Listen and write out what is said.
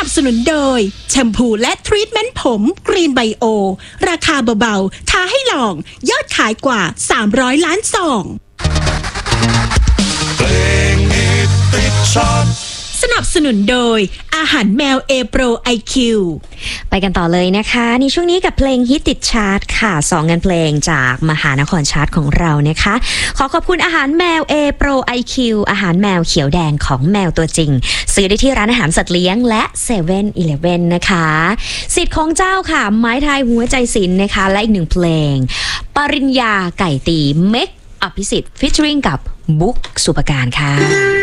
สนุนโดยแชมพูและทรีทเมนต์ผมกรีนไบโอราคาเบาๆท้าให้ลองยอดขายกว่า300ล้านซองสนับสนุนโดยอาหารแมวเอโปรไอคิวไปกันต่อเลยนะคะในช่วงนี้กับเพลงฮิตติดชาร์ตค่ะ2งานเพลงจากมหานครชาร์ตของเรานะคะขอบคุณอาหารแมวเอโปรไอคิวอาหารแมวเขียวแดงของแมวตัวจริงซื้อได้ที่ร้านอาหารสัตว์เลี้ยงและ7-Eleven นะคะสิทธิ์ของเจ้าค่ะไม้ทายหัวใจศิลป์นะคะและอีกหนึ่งเพลงปริญญาไก่ตีเม็กอภิสิทธิ์ฟีเจอริ่งกับบุ๊กสุปการค่ะ